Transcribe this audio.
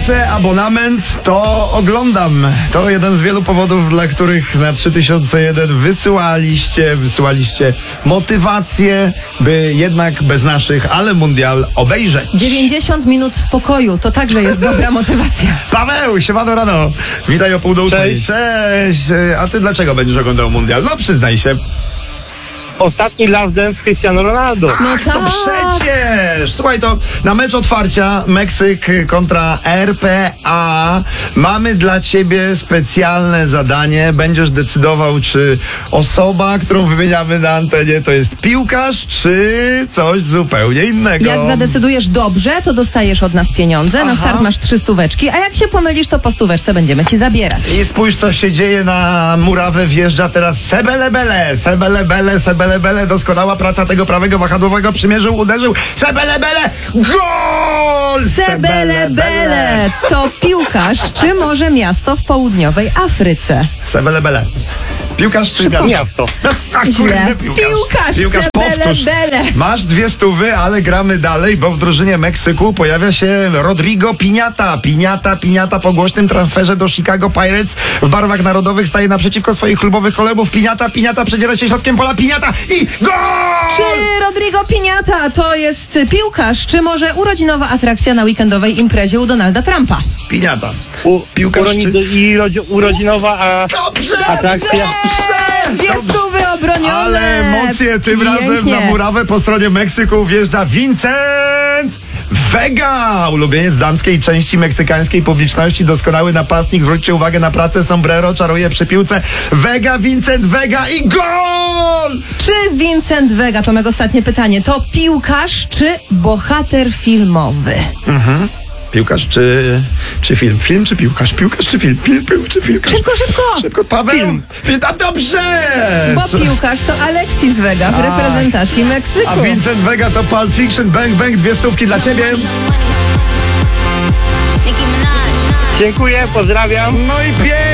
płacę abonament, to oglądam. To jeden z wielu powodów, dla których na 3001 wysyłaliście motywację, by jednak bez naszych, ale mundial obejrzeć. 90 minut spokoju, to także jest dobra motywacja. Paweł, siemano rano. Witaj o 7:30. Cześć. Cześć. A ty dlaczego będziesz oglądał mundial? No przyznaj się. Ostatni Last Dance Cristiano Ronaldo. No To tak. przecież! Słuchaj, to na mecz otwarcia Meksyk kontra RPA mamy dla ciebie specjalne zadanie. Będziesz decydował, czy osoba, którą wymieniamy na antenie, to jest piłkarz, czy coś zupełnie innego. Jak zadecydujesz dobrze, to dostajesz od nas pieniądze. Na Aha. start masz 3 stóweczki, a jak się pomylisz, to po stóweczce będziemy ci zabierać. I spójrz, co się dzieje na murawę. Wjeżdża teraz Sebelebele, doskonała praca tego prawego wahadłowego. Przymierzył, uderzył. Sebelebele, gol! Sebelebele to piłkarz, czy może miasto w południowej Afryce? Sebelebele. Piłkarz czy miasto? Miasto. A, Źle. kurde, Piłkarz, powtórz. Sebelebele. Masz 2 stówy, ale gramy dalej, bo w drużynie Meksyku pojawia się Rodrigo Piñata. Piñata po głośnym transferze do Chicago Pirates w barwach narodowych staje naprzeciwko swoich klubowych kolegów. Piñata przedziera się środkiem pola. Piñata i gol! Czy Rodrigo Piñata to jest piłkarz, czy może urodzinowa atrakcja na weekendowej imprezie u Donalda Trumpa? Piñata. Piłkarz urodzinowa Dobrze! atrakcja. Dwie stówy obronione. Ale emocje tym razem Pięknie. na murawę po stronie Meksyku wjeżdża Vincent Vega, ulubieniec damskiej części meksykańskiej publiczności, doskonały napastnik. Zwróćcie uwagę na pracę sombrero, czaruje przy piłce. Vincent Vega i gol! Czy Vincent Vega, to mego ostatnie pytanie, to piłkarz czy bohater filmowy? Piłkarz czy film? Film czy piłkarz? Piłkarz czy film? Film czy piłkarz? Szybko! Paweł! Film. Dobrze! Bo piłkarz to Alexis Vega w reprezentacji Meksyku. A Vincent Vega to Pulp Fiction. Bang, 2 stówki dla ciebie. Dziękuję, pozdrawiam. No i pięknie!